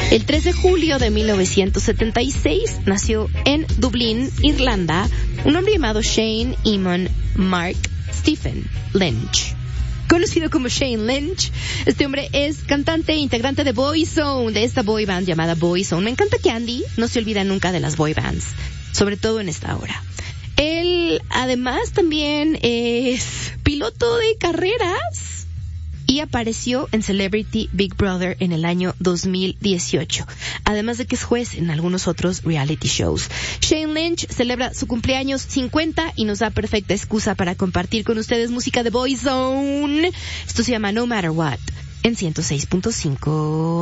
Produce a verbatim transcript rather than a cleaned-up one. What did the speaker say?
El tres de julio de mil novecientos setenta y seis nació en Dublín, Irlanda, un hombre llamado Shane Eamon Mark Stephen Lynch. Conocido como Shane Lynch, este hombre es cantante e integrante de Boyzone, de esta boy band llamada Boyzone. Me encanta que Andy no se olvida nunca de las boy bands, sobre todo en esta hora. Él además también es piloto de carreras y apareció en Celebrity Big Brother en el año dos mil dieciocho, además de que es juez en algunos otros reality shows. Shane Lynch celebra su cumpleaños cincuenta y nos da perfecta excusa para compartir con ustedes música de Boyzone. Esto se llama No Matter What en ciento seis punto cinco.